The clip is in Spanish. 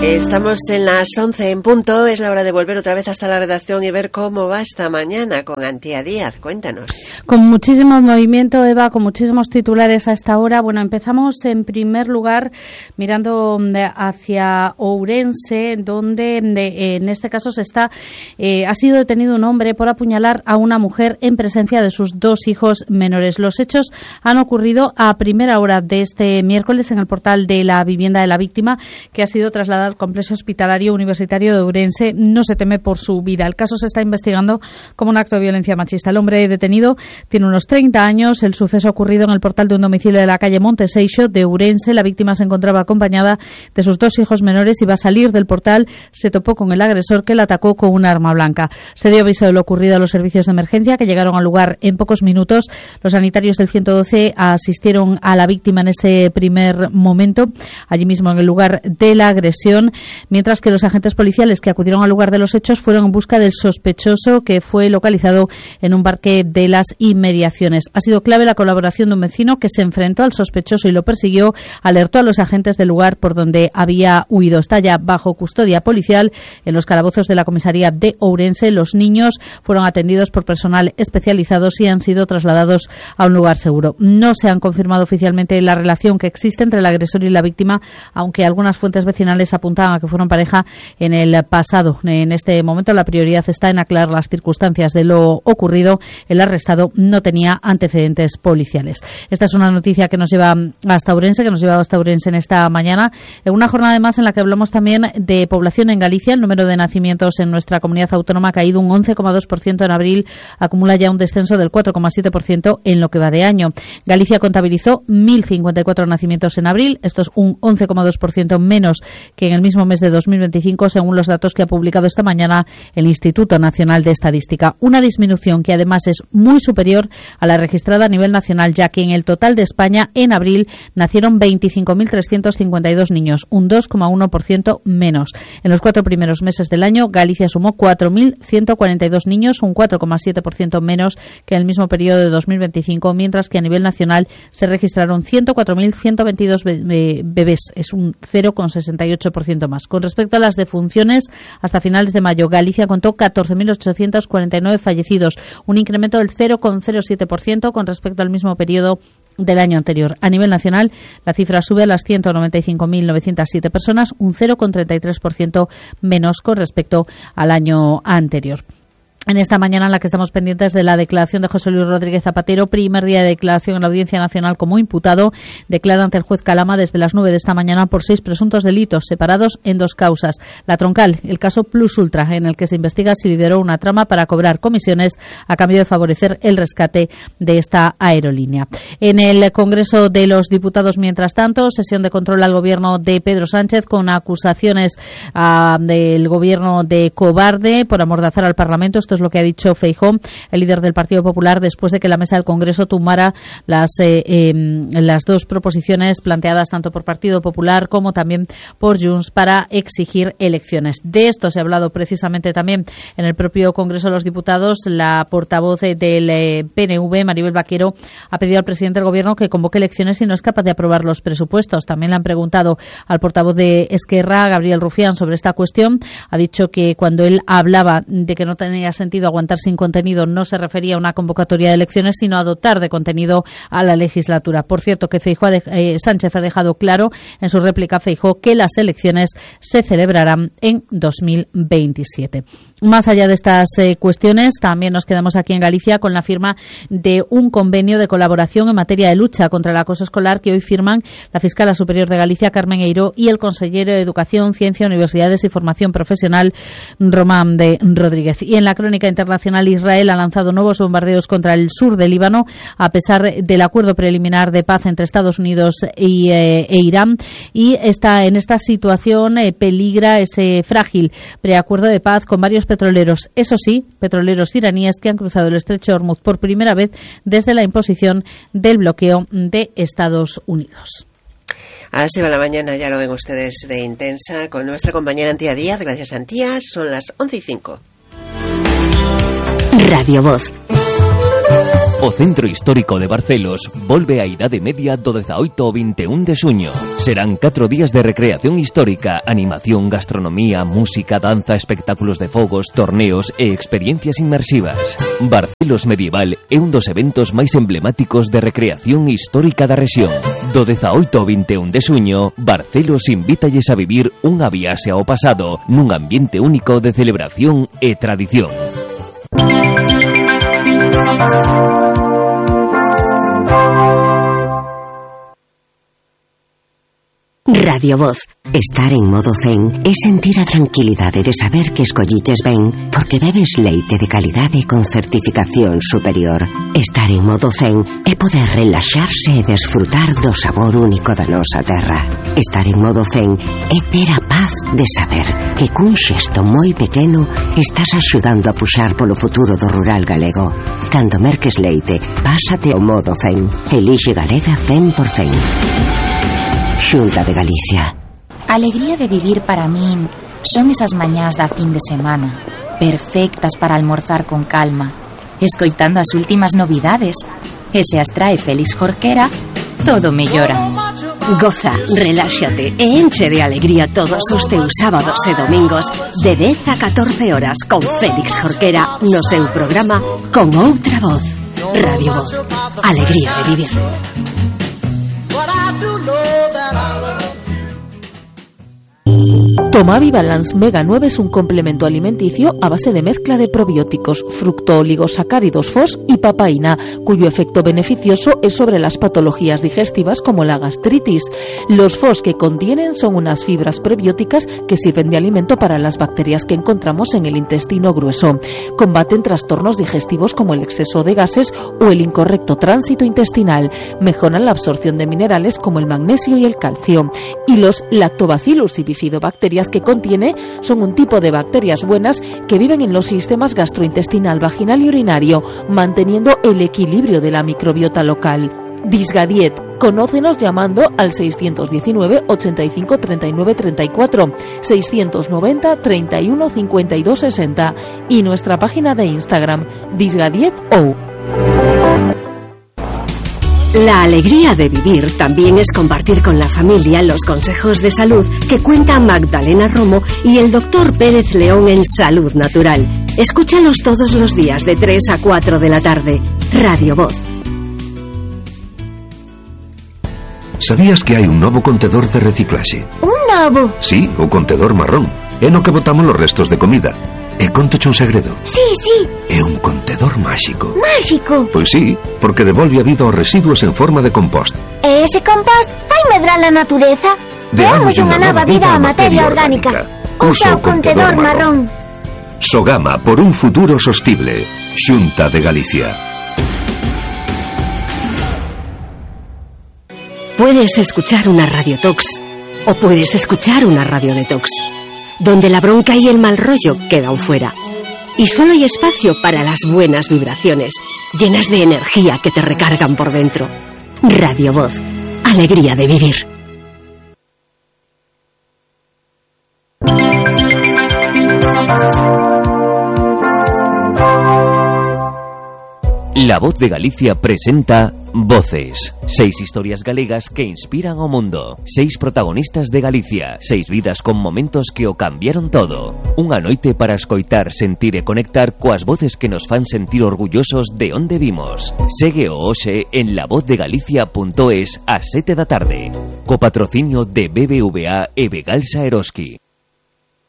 Estamos en las 11 en punto, es la hora de volver otra vez hasta la redacción y ver cómo va esta mañana con Antía Díaz. Cuéntanos. Con muchísimo movimiento, Eva, con muchísimos titulares a esta hora. Bueno, empezamos en primer lugar mirando hacia Ourense, donde en este caso ha sido detenido un hombre por apuñalar a una mujer en presencia de sus dos hijos menores. Los hechos han ocurrido a primera hora de este miércoles en el portal de la vivienda de la víctima, que ha sido trasladada al complejo hospitalario universitario de Ourense. No se teme por su vida. El caso se está investigando como un acto de violencia machista. El hombre detenido tiene unos 30 años. El suceso ha ocurrido en el portal de un domicilio de la calle Monteseixo de Ourense. La víctima se encontraba acompañada de sus dos hijos menores y va a salir del portal. Se topó con el agresor, que la atacó con un arma blanca. Se dio aviso de lo ocurrido a los servicios de emergencia, que llegaron al lugar en pocos minutos. Los sanitarios del 112 asistieron a la víctima en ese primer momento, allí mismo en el lugar de la agresión, mientras que los agentes policiales que acudieron al lugar de los hechos fueron en busca del sospechoso, que fue localizado en un parque de las inmediaciones. Ha sido clave la colaboración de un vecino que se enfrentó al sospechoso y lo persiguió, alertó a los agentes del lugar por donde había huido. Está ya bajo custodia policial en los calabozos de la comisaría de Ourense. Los niños fueron atendidos por personal especializado y han sido trasladados a un lugar seguro. No se han confirmado oficialmente la relación que existe entre el agresor y la víctima, aunque algunas fuentes vecinales apuntaban a que fueron pareja en el pasado. En este momento la prioridad está en aclarar las circunstancias de lo ocurrido. El arrestado no tenía antecedentes policiales. Esta es una noticia que nos lleva hasta Ourense, en esta mañana, en una jornada además en la que hablamos también de población en Galicia. El número de nacimientos en nuestra comunidad autónoma ha caído un 11,2% en abril, acumula ya un descenso del 4,7% en lo que va de año. Galicia contabilizó 1.054 nacimientos en abril, esto es un 11,2% menos que en el mismo mes de 2025, según los datos que ha publicado esta mañana el Instituto Nacional de Estadística. Una disminución que además es muy superior a la registrada a nivel nacional, ya que en el total de España en abril nacieron 25.352 niños, un 2,1% menos. En los 4 primeros meses del año, Galicia sumó 4.142 niños, un 4,7% menos que en el mismo periodo de 2025, mientras que a nivel nacional se registraron 104.122 bebés, es un 0,68% más. Con respecto a las defunciones, hasta finales de mayo, Galicia contó 14.849 fallecidos, un incremento del 0,07% con respecto al mismo periodo del año anterior. A nivel nacional, la cifra sube a las 195.907 personas, un 0,33% menos con respecto al año anterior. En esta mañana en la que estamos pendientes de la declaración de José Luis Rodríguez Zapatero, primer día de declaración en la Audiencia Nacional como imputado, declara ante el juez Calama desde las 9 de esta mañana por 6 presuntos delitos separados en 2 causas. La troncal, el caso Plus Ultra, en el que se investiga si lideró una trama para cobrar comisiones a cambio de favorecer el rescate de esta aerolínea. En el Congreso de los Diputados, mientras tanto, sesión de control al gobierno de Pedro Sánchez con acusaciones del gobierno de cobarde por amordazar al Parlamento. Esto es lo que ha dicho Feijóo, el líder del Partido Popular, después de que la mesa del Congreso tumbara las 2 proposiciones planteadas tanto por Partido Popular como también por Junts para exigir elecciones. De esto se ha hablado precisamente también en el propio Congreso de los Diputados. La portavoz del PNV, Maribel Vaquero, ha pedido al presidente del Gobierno que convoque elecciones si no es capaz de aprobar los presupuestos. También le han preguntado al portavoz de Esquerra, Gabriel Rufián, sobre esta cuestión. Ha dicho que cuando él hablaba de que no tenía sentido aguantar sin contenido, no se refería a una convocatoria de elecciones, sino a dotar de contenido a la legislatura. Por cierto, que Sánchez ha dejado claro en su réplica a Feijóo que las elecciones se celebrarán en 2027. Más allá de estas cuestiones, también nos quedamos aquí en Galicia con la firma de un convenio de colaboración en materia de lucha contra el acoso escolar que hoy firman la Fiscala Superior de Galicia, Carmen Eiró, y el consejero de Educación, Ciencia, Universidades y Formación Profesional, Román de Rodríguez. Y en la crónica internacional, Israel ha lanzado nuevos bombardeos contra el sur del Líbano, a pesar del acuerdo preliminar de paz entre Estados Unidos e Irán. Y en esta situación peligra ese frágil preacuerdo de paz con varios petroleros, eso sí, petroleros iraníes que han cruzado el estrecho de Hormuz por primera vez desde la imposición del bloqueo de Estados Unidos. Así va la mañana, ya lo ven ustedes, de intensa, con nuestra compañera Antía Díaz. Gracias, Antía. Son las 11:05. Radio Voz. O Centro Histórico de Barcelos volve á Idade Media do 18 ao 21 de xuño. Serán 4 días de recreación histórica, animación, gastronomía, música, danza, espectáculos de fogos, torneos e experiencias inmersivas. Barcelos Medieval é un dos eventos máis emblemáticos de recreación histórica da rexión. Do 18 ao 21 de xuño, Barcelos invítalles a vivir unha viaxe ao pasado nun ambiente único de celebración e tradición. Radio Voz. Estar en modo zen é sentir a tranquilidade de saber que escolliches ben porque bebes leite de calidade con certificación superior. Estar en modo zen é poder relaxarse e desfrutar do sabor único da nosa terra. Estar en modo zen é ter a paz de saber que cun xesto moi pequeno estás axudando a puxar polo futuro do rural galego. Cando merques leite, pásate ao modo zen. Elixe Galega 100%. Xunta de Galicia. A alegría de vivir para min son esas mañás da fin de semana, perfectas para almorzar con calma, escoitando as últimas novidades, e se as trae Félix Jorquera, todo mellora. Goza, reláxate e enche de alegría todos os teus sábados e domingos de 10 a 14 horas con Félix Jorquera no seu programa Con Outra Voz. Radio Voz. Alegría de vivir. Tomavi Balance Mega 9 es un complemento alimenticio a base de mezcla de probióticos, fructooligosacáridos FOS y papaína, cuyo efecto beneficioso es sobre las patologías digestivas como la gastritis. Los FOS que contienen son unas fibras prebióticas que sirven de alimento para las bacterias que encontramos en el intestino grueso. Combaten trastornos digestivos como el exceso de gases o el incorrecto tránsito intestinal. Mejoran la absorción de minerales como el magnesio y el calcio. Y los Lactobacillus y bifidobacterias que contiene son un tipo de bacterias buenas que viven en los sistemas gastrointestinal, vaginal y urinario, manteniendo el equilibrio de la microbiota local. Disgadiet. Conócenos llamando al 619 85 39 34, 690 31 52 60 y nuestra página de Instagram, DisgadietO. La alegría de vivir también es compartir con la familia los consejos de salud que cuentan Magdalena Romo y el doctor Pérez León en Salud Natural. Escúchalos todos los días de 3 a 4 de la tarde. Radio Voz. Sabías que hai un novo contedor de reciclaxe? Un novo? Sí, o contedor marrón. É no que botamos os restos de comida. E contoche un segredo. Sí. É un contedor máxico. Máxico? Pois sí, porque devolve a vida aos residuos en forma de compost. E ese compost vai medrar a natureza? Deamos unha nova vida á materia orgánica. Usa o contedor marrón. Sogama por un futuro sostible. Xunta de Galicia. Puedes escuchar una radiotox o puedes escuchar una radiodetox, donde la bronca y el mal rollo quedan fuera. Y solo hay espacio para las buenas vibraciones, llenas de energía que te recargan por dentro. Radio Voz. Alegría de vivir. La Voz de Galicia presenta Voces. 6 historias galegas que inspiran ao mundo. 6 protagonistas de Galicia. 6 vidas con momentos que o cambiaron todo. Unha noite para escoitar, sentir e conectar coas voces que nos fan sentir orgullosos de onde vimos. Segue o hoxe en lavozdeGalicia.es ás 7 da tarde. Co patrocinio de BBVA e Begalsa Eroski.